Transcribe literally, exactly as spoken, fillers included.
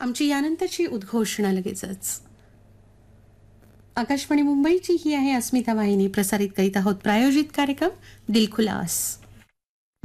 आमची यानंतरची उद्घोषणा लगेचच. आकाशवाणी मुंबईची ही आहे अस्मिता वाहिनी. प्रसारित करीत आहोत प्रायोजित कार्यक्रम दिलखुलास.